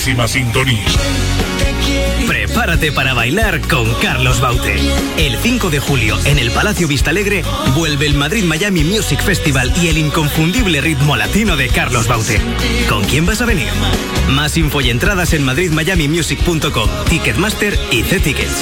máxima sintonía. Prepárate para bailar con Carlos Baute. El 5 de julio, en el Palacio Vistalegre, vuelve el Madrid Miami Music Festival y el inconfundible ritmo latino de Carlos Baute. ¿Con quién vas a venir? Más info y entradas en madridmiamimusic.com, Ticketmaster y C-Tickets.